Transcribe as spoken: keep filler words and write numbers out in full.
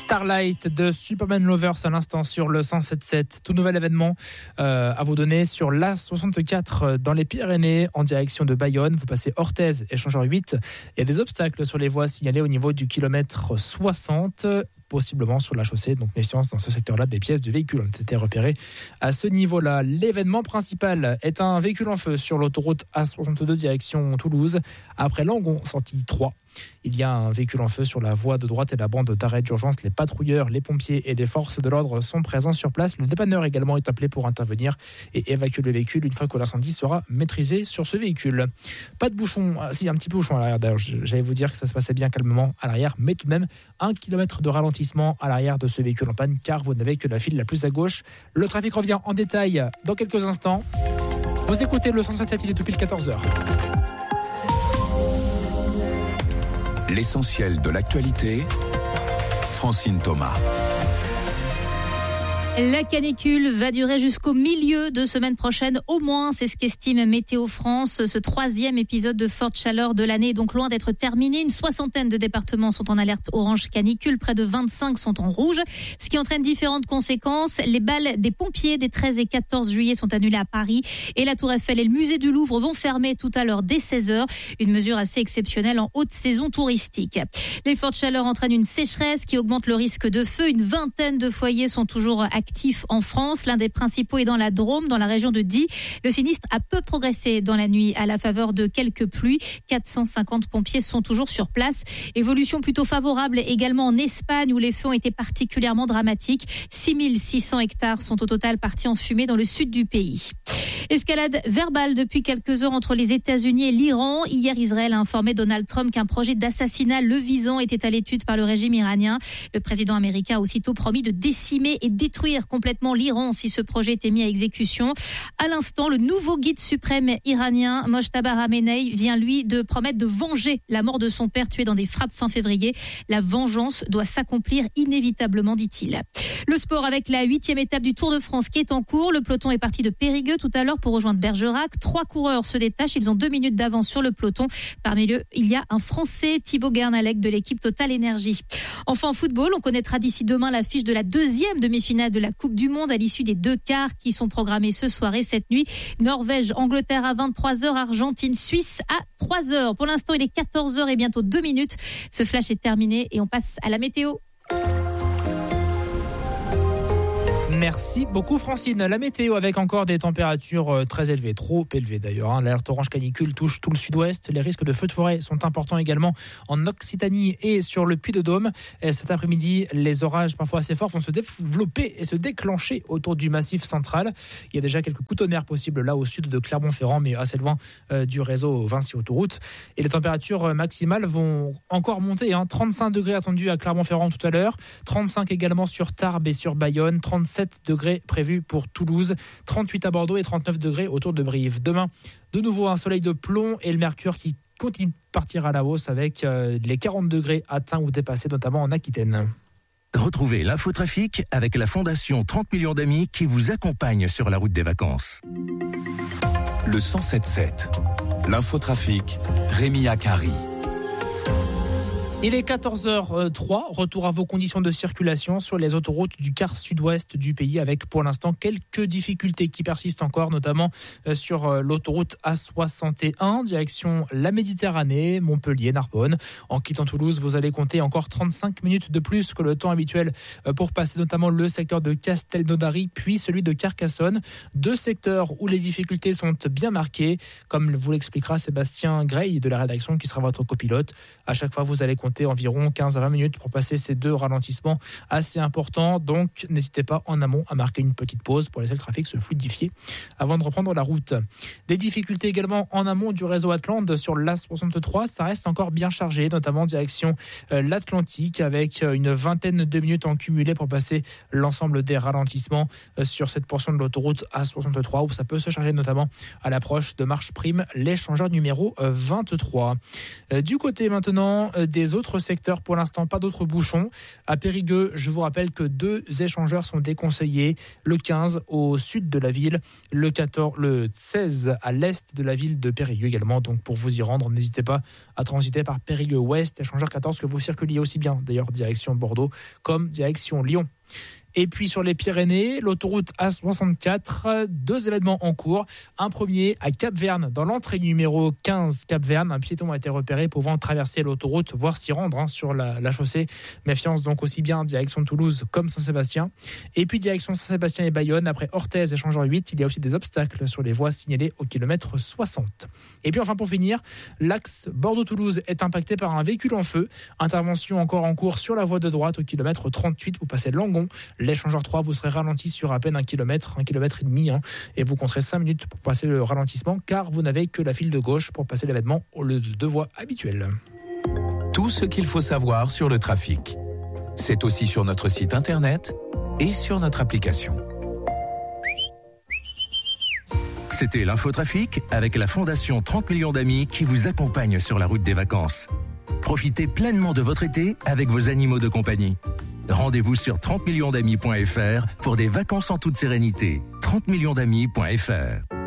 Starlight de Superman Lovers à l'instant sur le cent sept sept. Tout nouvel événement euh, à vous donner sur l'A soixante-quatre dans les Pyrénées en direction de Bayonne. Vous passez Orthez, échangeur huit. Il y a des obstacles sur les voies signalées au niveau du kilomètre soixante. Possiblement sur la chaussée, donc méfiance dans ce secteur-là. Des pièces de véhicules ont été repérées à ce niveau-là. L'événement principal est un véhicule en feu sur l'autoroute A soixante-deux direction Toulouse, après Langon, sortie trois. Il y a un véhicule en feu sur la voie de droite et la bande d'arrêt d'urgence. Les patrouilleurs, les pompiers et des forces de l'ordre sont présents sur place. Le dépanneur également est appelé pour intervenir et évacuer le véhicule une fois que l'incendie sera maîtrisé sur ce véhicule. Pas de bouchon, ah, si un petit bouchon à l'arrière d'ailleurs, j'allais vous dire que ça se passait bien calmement à l'arrière, mais tout de même un kilomètre de ralentissement à l'arrière de ce véhicule en panne car vous n'avez que la file la plus à gauche. Le trafic revient en détail dans quelques instants. Vous écoutez le cent soixante-sept, il est tout pile quatorze heures. L'essentiel de l'actualité, Francine Thomas. La canicule va durer jusqu'au milieu de semaine prochaine, au moins, c'est ce qu'estime Météo France. Ce troisième épisode de forte chaleur de l'année est donc loin d'être terminé. Une soixantaine de départements sont en alerte orange canicule, près de vingt-cinq sont en rouge, ce qui entraîne différentes conséquences. Les balles des pompiers des treize et quatorze juillet sont annulées à Paris et la Tour Eiffel et le musée du Louvre vont fermer tout à l'heure dès seize heures. Une mesure assez exceptionnelle en haute saison touristique. Les fortes chaleurs entraînent une sécheresse qui augmente le risque de feu. Une vingtaine de foyers sont toujours actifs en France. L'un des principaux est dans la Drôme, dans la région de Die. Le sinistre a peu progressé dans la nuit à la faveur de quelques pluies. quatre cent cinquante pompiers sont toujours sur place. Évolution plutôt favorable également en Espagne où les feux ont été particulièrement dramatiques. six mille six cents hectares sont au total partis en fumée dans le sud du pays. Escalade verbale depuis quelques heures entre les États-Unis et l'Iran. Hier, Israël a informé Donald Trump qu'un projet d'assassinat le visant était à l'étude par le régime iranien. Le président américain a aussitôt promis de décimer et détruire complètement l'Iran si ce projet était mis à exécution. À l'instant, le nouveau guide suprême iranien, Mojtaba Khamenei, vient lui de promettre de venger la mort de son père tué dans des frappes fin février. La vengeance doit s'accomplir inévitablement, dit-il. Le sport avec la huitième étape du Tour de France qui est en cours. Le peloton est parti de Périgueux tout à l'heure pour rejoindre Bergerac. Trois coureurs se détachent. Ils ont deux minutes d'avance sur le peloton. Parmi eux, il y a un Français, Thibaut Guernalec de l'équipe Total Énergie. Enfin, en football, on connaîtra d'ici demain l'affiche de la deuxième demi-finale de la Coupe du Monde à l'issue des deux quarts qui sont programmés ce soir et cette nuit. Norvège, Angleterre à vingt-trois heures, Argentine, Suisse à trois heures. Pour l'instant, il est quatorze heures et bientôt deux minutes. Ce flash est terminé et on passe à la météo. Merci beaucoup Francine. La météo avec encore des températures très élevées, trop élevées d'ailleurs. Hein. L'alerte orange canicule touche tout le sud-ouest. Les risques de feux de forêt sont importants également en Occitanie et sur le Puy-de-Dôme. Et cet après-midi, les orages parfois assez forts vont se développer et se déclencher autour du massif central. Il y a déjà quelques coups tonnerres possibles là au sud de Clermont-Ferrand, mais assez loin euh, du réseau Vinci Autoroute. Et les températures maximales vont encore monter. Hein. trente-cinq degrés attendus à Clermont-Ferrand tout à l'heure, trente-cinq également sur Tarbes et sur Bayonne, trente-sept degrés prévus pour Toulouse, trente-huit à Bordeaux et trente-neuf degrés autour de Brive. Demain, de nouveau un soleil de plomb et le mercure qui continue de partir à la hausse avec euh, les quarante degrés atteints ou dépassés, notamment en Aquitaine. Retrouvez l'infotrafic avec la Fondation trente millions d'amis qui vous accompagne sur la route des vacances. Le cent sept sept. L'infotrafic, Rémi Akari. Il est quatorze heures trois, retour à vos conditions de circulation sur les autoroutes du quart sud-ouest du pays avec pour l'instant quelques difficultés qui persistent encore, notamment sur l'autoroute A soixante et un, direction la Méditerranée, Montpellier, Narbonne. En quittant Toulouse, vous allez compter encore trente-cinq minutes de plus que le temps habituel pour passer notamment le secteur de Castelnaudary, puis celui de Carcassonne. Deux secteurs où les difficultés sont bien marquées, comme vous l'expliquera Sébastien Grey de la rédaction qui sera votre copilote. À chaque fois, vous allez compter environ quinze à vingt minutes pour passer ces deux ralentissements assez importants. Donc, n'hésitez pas en amont à marquer une petite pause pour laisser le trafic se fluidifier avant de reprendre la route. Des difficultés également en amont du réseau Atlante sur l'A soixante-trois. Ça reste encore bien chargé, notamment direction euh, l'Atlantique avec euh, une vingtaine de minutes en cumulé pour passer l'ensemble des ralentissements euh, sur cette portion de l'autoroute A soixante-trois où ça peut se charger notamment à l'approche de Marche Prime, l'échangeur numéro euh, vingt-trois. Euh, du côté maintenant euh, des autres secteurs, pour l'instant, pas d'autres bouchons. À Périgueux, je vous rappelle que deux échangeurs sont déconseillés. Le quinze au sud de la ville, le quatorze, le seize à l'est de la ville de Périgueux également. Donc pour vous y rendre, n'hésitez pas à transiter par Périgueux Ouest, échangeur quatorze, que vous circuliez aussi bien d'ailleurs direction Bordeaux comme direction Lyon. Et puis sur les Pyrénées, l'autoroute A soixante-quatre, deux événements en cours. Un premier à Cap-Verne, dans l'entrée numéro quinze Cap-Verne. Un piéton a été repéré pouvant traverser l'autoroute, voire s'y rendre hein, sur la, la chaussée. Méfiance donc aussi bien direction Toulouse comme Saint-Sébastien. Et puis direction Saint-Sébastien et Bayonne, après Orthez, échangeur huit, il y a aussi des obstacles sur les voies signalées au kilomètre soixante. Et puis enfin pour finir, l'axe Bordeaux-Toulouse est impacté par un véhicule en feu. Intervention encore en cours sur la voie de droite au kilomètre trente-huit, vous passez Langon. L'échangeur trois, vous serez ralenti sur à peine un kilomètre, un kilomètre et demi, hein, et vous compterez cinq minutes pour passer le ralentissement, car vous n'avez que la file de gauche pour passer l'événement au lieu de deux voies habituelles. Tout ce qu'il faut savoir sur le trafic. C'est aussi sur notre site internet et sur notre application. C'était l'infotrafic avec la Fondation trente millions d'amis qui vous accompagne sur la route des vacances. Profitez pleinement de votre été avec vos animaux de compagnie. Rendez-vous sur trente millions d'amis point f r pour des vacances en toute sérénité. trente millions d'amis point f r